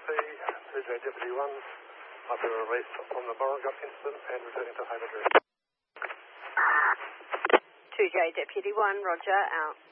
2J Deputy 1. I've been released from the Beauregard incident and returning to home address. 2J Deputy 1, roger, out.